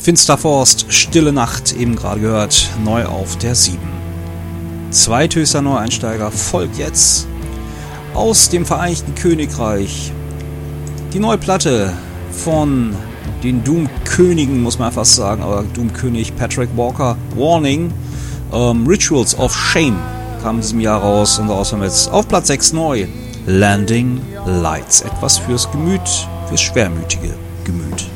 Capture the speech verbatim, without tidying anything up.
Finsterforst, Stille Nacht, eben gerade gehört, neu auf der sieben. Zweithöchster Neueinsteiger folgt jetzt aus dem Vereinigten Königreich. Die neue Platte von den Doom-Königen, muss man fast sagen, aber Doom-König Patrick Walker, Warning, ähm, Rituals of Shame kam in diesem Jahr raus und daraus haben wir jetzt auf Platz sechs neu Landing Lights. Etwas fürs Gemüt, fürs schwermütige Gemüt.